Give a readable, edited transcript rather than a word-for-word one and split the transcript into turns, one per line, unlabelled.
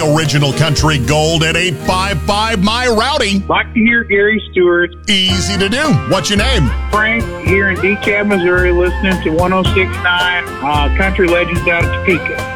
original country gold at 855 My Rowdy.
Like to hear Gary Stewart.
Easy to do. What's your name?
Frank here in DeKalb, Missouri, listening to 106.9 Country Legends out of Topeka.